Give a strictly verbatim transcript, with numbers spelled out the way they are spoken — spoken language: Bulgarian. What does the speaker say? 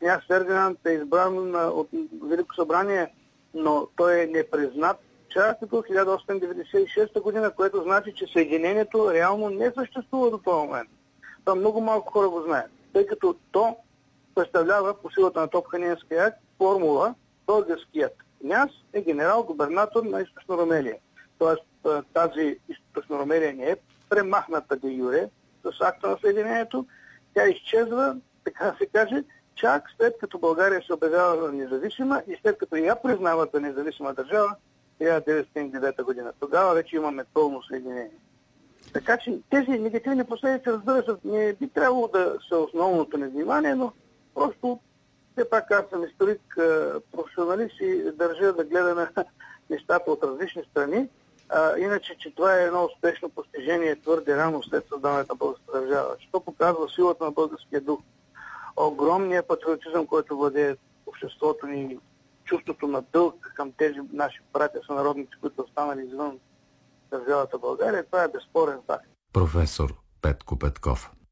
княз Фердинанд е избран от Велико събрание, но той е непризнат чак като хиляда осемстотин деветдесет и шеста година, което значи, че съединението реално не съществува до този момент. Това много малко хора го знаят, тъй като то представлява по силата на Топханинския акт формула: българският княз е генерал-губернатор на Източна Румелия. Тоест тази Източна Румелия не е премахната де юре с акта на съединението, тя изчезва, така се каже, чак след като България се обявява независима и след като я признават за независима държава хиляда деветстотин и девета година. Тогава вече имаме пълно съединение. Така че тези негативни последици, разбира се, не би трябвало да са основното ни внимание, но просто все пак аз съм историк, професионалист и държа да гледаме нещата от различни страни. А, иначе, че това е едно успешно постижение твърде рано след създаването на българската държава. Що показва силата на българския дух, огромния патриотизъм, който владее обществото ни, чувството на дълг към тези наши братя сънародници, които останали извън държавата България, това е безспорен факт. Професор Петко Петков.